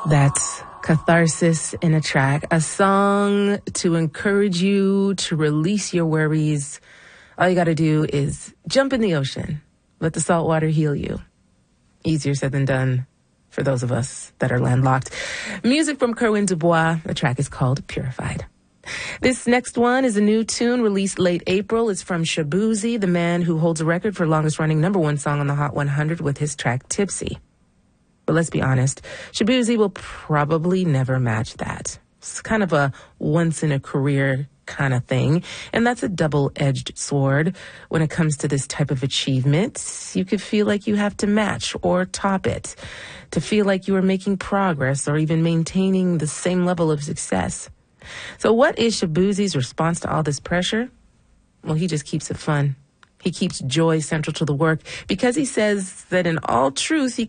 That's Catharsis in a Track, a song to encourage you to release your worries. All you got to do is jump in the ocean. Let the salt water heal you. Easier said than done for those of us that are landlocked. Music from Kerwin Dubois. The track is called Purified. This next one is a new tune released late April. It's from Shaboozey, the man who holds a record for longest running #1 song on the Hot 100 with his track Tipsy. But let's be honest, Shaboozey will probably never match that. It's kind of a once-in-a-career kind of thing, and that's a double-edged sword. When it comes to this type of achievement, you could feel like you have to match or top it to feel like you are making progress or even maintaining the same level of success. So what is Shaboozey's response to all this pressure? Well, he just keeps it fun. He keeps joy central to the work because he says that in all truth, he